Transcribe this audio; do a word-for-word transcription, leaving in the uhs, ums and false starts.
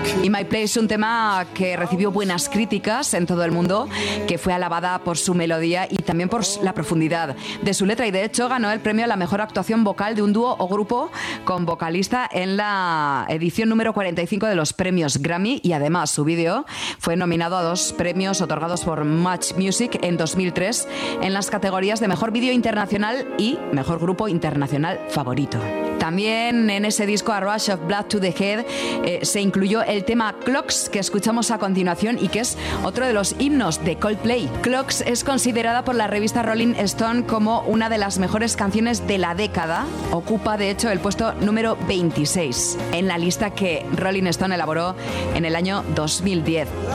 Y My Place, un tema que recibió buenas críticas en todo el mundo, que fue alabada por su melodía y también por la profundidad de su letra, y de hecho ganó el premio a la mejor actuación vocal de un dúo o grupo con vocalista en la edición número cuarenta y cinco de los premios Grammy, y además su vídeo fue nominado a dos premios otorgados por Much Music en dos mil tres en las categorías de mejor vídeo internacional y mejor grupo internacional favorito. También en ese disco A Rush of Blood to the Head eh, se incluyó el tema Clocks, que escuchamos a continuación y que es otro de los himnos de Coldplay. Clocks es considerada por la revista Rolling Stone como una de las mejores canciones de la década. Ocupa de hecho el puesto número veintiséis en la lista que Rolling Stone elaboró en el año dos mil diez.